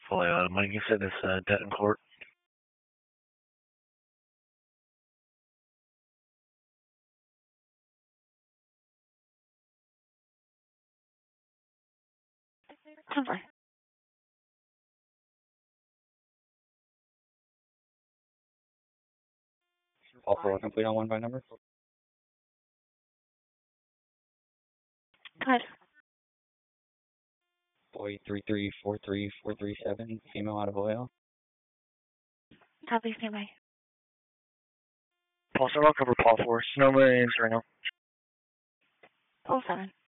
Fully automatic. You said it's Denton Court. Okay. All four complete on one by number. Good. Boy 3343437, female out of oil. Copy, same way. Paul 7, I'll cover Paul 4. Snowman and Sereno. Pull 7.